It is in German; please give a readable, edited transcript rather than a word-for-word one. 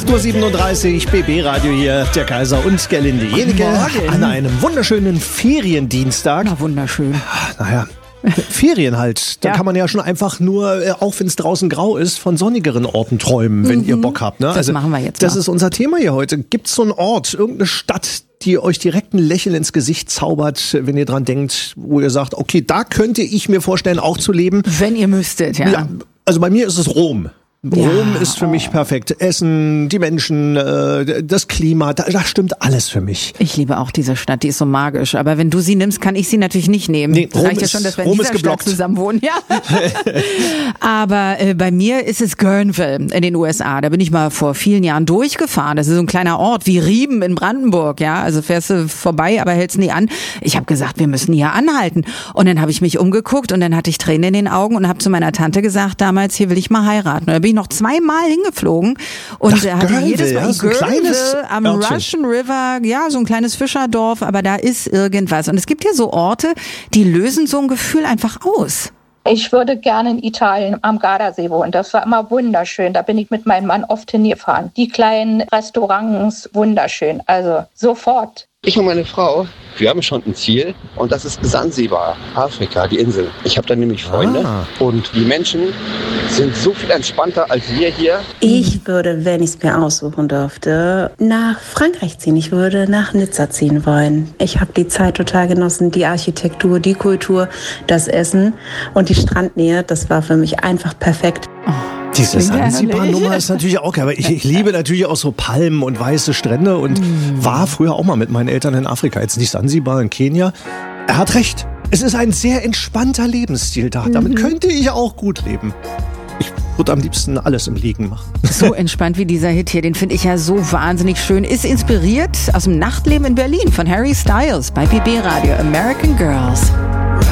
8.37 Uhr, BB-Radio hier, der Kaiser und Gerlinde Jenike an einem wunderschönen Feriendienstag. Na, wunderschön. Naja, Ferien halt. Da kann man ja schon einfach nur, auch wenn es draußen grau ist, von sonnigeren Orten träumen, wenn ihr Bock habt. Ne? Das machen wir jetzt Das mal. ist unser Thema hier heute. Gibt es so einen Ort, irgendeine Stadt, die euch direkt ein Lächeln ins Gesicht zaubert, wenn ihr dran denkt, wo ihr sagt, okay, da könnte ich mir vorstellen, auch zu leben? Wenn ihr müsstet, ja. Also bei mir ist es Rom. Rom ist für mich perfekt. Essen, die Menschen, das Klima, da stimmt alles für mich. Ich liebe auch diese Stadt, die ist so magisch. Aber wenn du sie nimmst, kann ich sie natürlich nicht nehmen. Nee, Reicht ja schon, dass wir in dieser Stadt zusammen wohnen. Ja. Aber bei mir ist es Guerneville in den USA. Da bin ich mal vor vielen Jahren durchgefahren. Das ist so ein kleiner Ort wie Rieben in Brandenburg. Ja, also fährst du vorbei, aber hältst nie an. Ich habe gesagt, wir müssen hier anhalten. Und dann habe ich mich umgeguckt und dann hatte ich Tränen in den Augen und habe zu meiner Tante gesagt, damals, hier will ich mal heiraten. Und da bin ich noch 2-mal hingeflogen und hatte jedes Mal so ein kleines am Örtchen. Russian River, ja, so ein kleines Fischerdorf, aber da ist irgendwas. Und es gibt ja so Orte, die lösen so ein Gefühl einfach aus. Ich würde gerne in Italien am Gardasee wohnen. Das war immer wunderschön. Da bin ich mit meinem Mann oft hingefahren. Die kleinen Restaurants, wunderschön. Also sofort. Ich und meine Frau, wir haben schon ein Ziel und das ist Sansibar, Afrika, die Insel. Ich habe da nämlich Freunde und die Menschen sind so viel entspannter als wir hier. Ich würde, wenn ich es mir aussuchen dürfte, nach Frankreich ziehen. Ich würde nach Nizza ziehen wollen. Ich habe die Zeit total genossen, die Architektur, die Kultur, das Essen und die Strandnähe. Das war für mich einfach perfekt. Diese Sansibar-Nummer ist natürlich auch geil, aber ich liebe natürlich auch so Palmen und weiße Strände und war früher auch mal mit meinen Eltern in Afrika. Jetzt nicht Sansibar, in Kenia. Er hat recht. Es ist ein sehr entspannter Lebensstil da. Damit könnte ich auch gut leben. Ich würde am liebsten alles im Liegen machen. So entspannt wie dieser Hit hier, den finde ich ja so wahnsinnig schön. Ist inspiriert aus dem Nachtleben in Berlin von Harry Styles bei BB Radio American Girls.